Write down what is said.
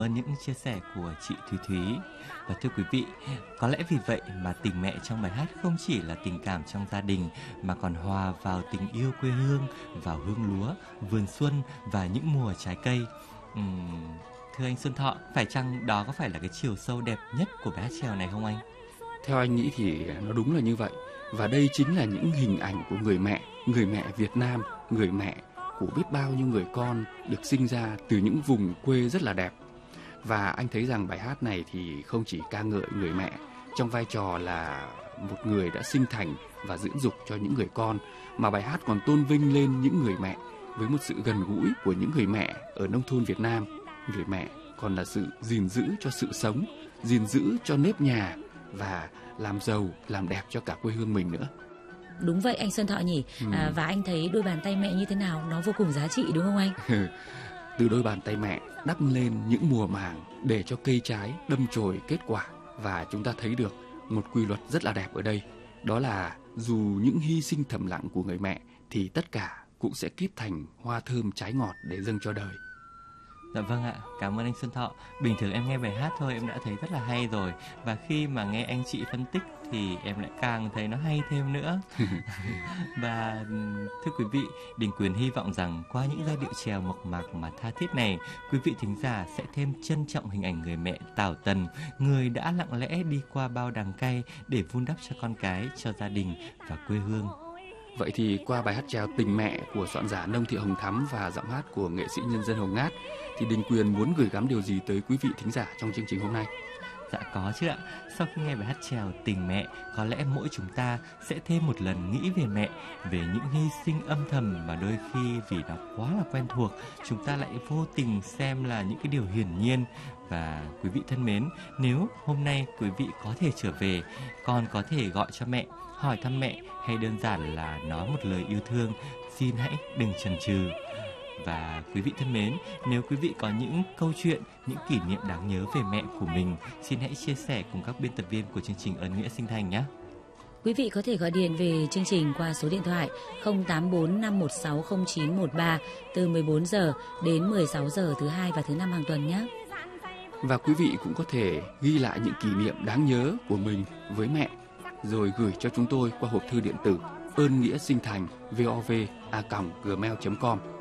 ơn những chia sẻ của chị Thúy Thúy. Và thưa quý vị, có lẽ vì vậy mà tình mẹ trong bài hát không chỉ là tình cảm trong gia đình mà còn hòa vào tình yêu quê hương, vào hương lúa, vườn xuân và những mùa trái cây. Thưa anh Xuân Thọ, phải chăng đó có phải là cái chiều sâu đẹp nhất của bài hát chèo này không anh? Theo anh nghĩ thì nó đúng là như vậy. Và đây chính là những hình ảnh của người mẹ Việt Nam, người mẹ của biết bao nhiêu người con được sinh ra từ những vùng quê rất là đẹp. Và anh thấy rằng bài hát này thì không chỉ ca ngợi người mẹ trong vai trò là một người đã sinh thành và dưỡng dục cho những người con, mà bài hát còn tôn vinh lên những người mẹ với một sự gần gũi của những người mẹ ở nông thôn Việt Nam. Người mẹ còn là sự gìn giữ cho sự sống, gìn giữ cho nếp nhà và làm giàu, làm đẹp cho cả quê hương mình nữa. Đúng vậy anh Xuân Thọ nhỉ. Và anh thấy đôi bàn tay mẹ như thế nào, nó vô cùng giá trị đúng không anh? Từ đôi bàn tay mẹ đắp lên những mùa màng để cho cây trái đâm chồi kết quả. Và chúng ta thấy được một quy luật rất là đẹp ở đây. Đó là dù những hy sinh thầm lặng của người mẹ thì tất cả cũng sẽ kết thành hoa thơm trái ngọt để dâng cho đời. Dạ vâng ạ, cảm ơn anh Xuân Thọ. Bình thường em nghe bài hát thôi em đã thấy rất là hay rồi. Và khi mà nghe anh chị phân tích thì em lại càng thấy nó hay thêm nữa. Và thưa quý vị, Đình Quyền hy vọng rằng qua những giai điệu chèo mộc mạc mà tha thiết này, quý vị thính giả sẽ thêm trân trọng hình ảnh người mẹ Tảo Tần, người đã lặng lẽ đi qua bao đắng cay để vun đắp cho con cái, cho gia đình và quê hương. Vậy thì qua bài hát chèo Tình Mẹ của soạn giả Nông Thị Hồng Thắm và giọng hát của nghệ sĩ nhân dân Hồng Ngát, thì Đình Quyền muốn gửi gắm điều gì tới quý vị thính giả trong chương trình hôm nay? Dạ có chứ ạ. Sau khi nghe bài hát chèo Tình Mẹ, có lẽ mỗi chúng ta sẽ thêm một lần nghĩ về mẹ, về những hy sinh âm thầm mà đôi khi vì nó quá là quen thuộc, chúng ta lại vô tình xem là những cái điều hiển nhiên. Và quý vị thân mến, nếu hôm nay quý vị có thể trở về, còn có thể gọi cho mẹ, hỏi thăm mẹ hay đơn giản là nói một lời yêu thương, xin hãy đừng chần chừ. Và quý vị thân mến, nếu quý vị có những câu chuyện, những kỷ niệm đáng nhớ về mẹ của mình, xin hãy chia sẻ cùng các biên tập viên của chương trình Ơn Nghĩa Sinh Thành nhé. Quý vị có thể gọi điện về chương trình qua số điện thoại 084 516 0913 từ 14 giờ đến 16 giờ thứ hai và thứ năm hàng tuần nhé. Và quý vị cũng có thể ghi lại những kỷ niệm đáng nhớ của mình với mẹ, rồi gửi cho chúng tôi qua hộp thư điện tử ơn nghĩa sinh thành vov@gmail.com.